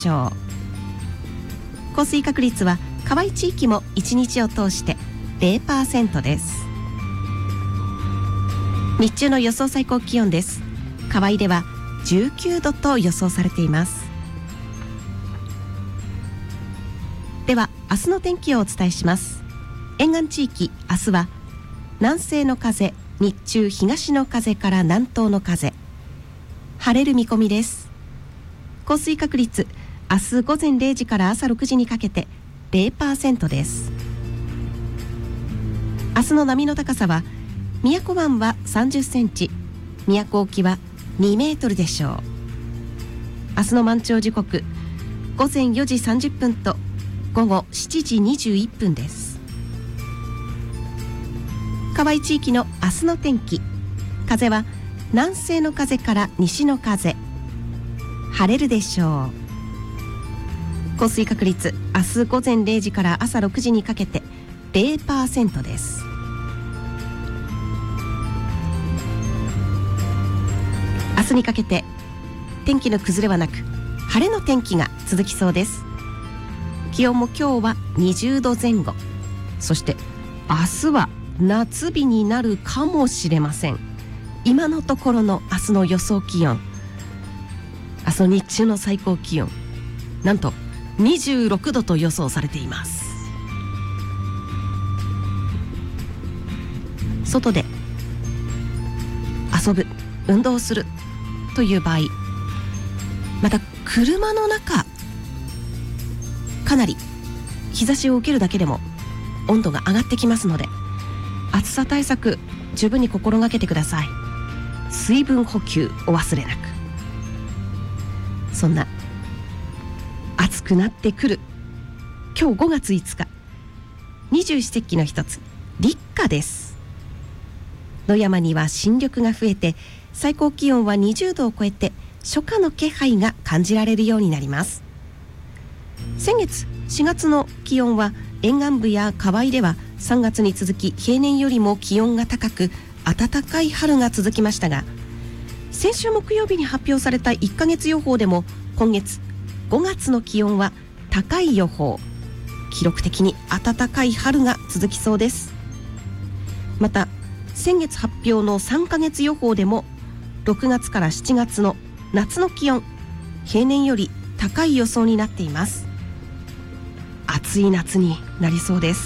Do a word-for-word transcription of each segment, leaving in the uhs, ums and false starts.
しょう。降水確率は河合地域もいちにちを通して ゼロパーセント です。日中の予想最高気温です。河合ではじゅうきゅうどと予想されています。では明日の天気をお伝えします。沿岸地域、明日は南西の風、日中東の風から南東の風、晴れる見込みです。降水確率、明日午前れいじから朝ろくじにかけて ゼロパーセント です。明日の波の高さは宮古湾はさんじゅっセンチ、宮古沖はにメートルでしょう。明日の満潮時刻、午前よじさんじゅっぷんと午後しちじにじゅういっぷんです。河合地域の明日の天気、風は南西の風から西の風、晴れるでしょう。降水確率、明日午前れいじから朝ろくじにかけて ゼロパーセント です。明日にかけて天気の崩れはなく晴れの天気が続きそうです。気温も今日はにじゅうどぜん後、そして明日は夏日になるかもしれません。今のところの明日の予想気温、明日の日中の最高気温、なんとにじゅうろくどと予想されています。外で遊ぶ、運動するという場合、また車の中、かなり日差しを受けるだけでも温度が上がってきますので、暑さ対策十分に心がけてください。水分補給お忘れなく。そんな暑くなってくる今日ごがついつか、二十四節気の一つ立夏です。野山には新緑が増えて、最高気温はにじゅうどを超えて初夏の気配が感じられるようになります。先月しがつの気温は沿岸部や河合ではさんがつに続き平年よりも気温が高く暖かい春が続きましたが、先週木曜日に発表されたいっかげつ予報でも今月ごがつの気温は高い予報、記録的に暖かい春が続きそうです。また先月発表のさんかげつ予報でもろくがつからしちがつの夏の気温、平年より高い予想になっています。暑い夏になりそうです。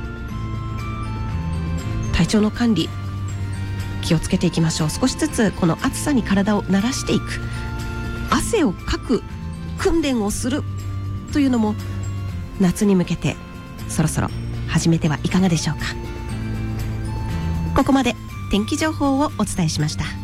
体調の管理気をつけていきましょう。少しずつこの暑さに体を慣らしていく、汗をかく訓練をするというのも夏に向けてそろそろ始めてはいかがでしょうか。ここまで天気情報をお伝えしました。